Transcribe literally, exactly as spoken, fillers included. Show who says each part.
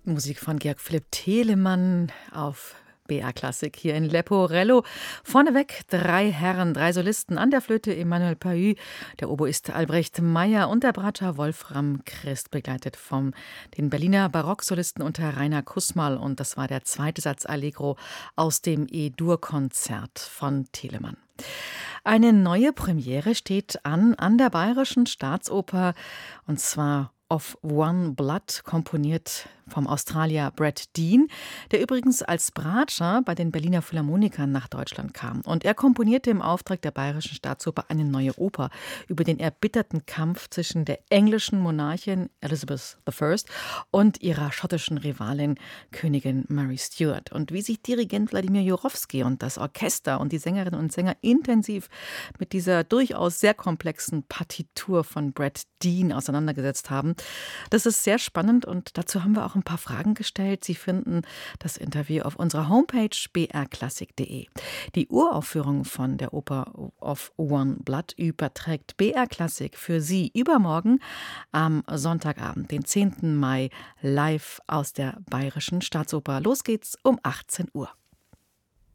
Speaker 1: Musik von Georg Philipp Telemann auf B R Klassik hier in Leporello. Vorneweg drei Herren, drei Solisten an der Flöte Emmanuel Pahü, der Oboist Albrecht Meyer und der Bratscher Wolfram Christ, begleitet von den Berliner Barocksolisten unter Rainer Kussmaul. Und das war der zweite Satz Allegro aus dem E-Dur-Konzert von Telemann. Eine neue Premiere steht an an der Bayerischen Staatsoper, und zwar Of One Blood, komponiert vom Australier Brad Dean, der übrigens als Bratscher bei den Berliner Philharmonikern nach Deutschland kam. Und er komponierte im Auftrag der Bayerischen Staatsoper eine neue Oper über den erbitterten Kampf zwischen der englischen Monarchin Elizabeth the First und ihrer schottischen Rivalin Königin Mary Stuart. Und wie sich Dirigent Wladimir Jurowski und das Orchester und die Sängerinnen und Sänger intensiv mit dieser durchaus sehr komplexen Partitur von Brad Dean auseinandergesetzt haben, das ist sehr spannend, und dazu haben wir auch ein paar Fragen gestellt. Sie finden das Interview auf unserer Homepage b r klassik punkt d e. Die Uraufführung von der Oper Of One Blood überträgt B R Klassik für Sie übermorgen am Sonntagabend, den zehnten Mai, live aus der Bayerischen Staatsoper. Los geht's um achtzehn Uhr.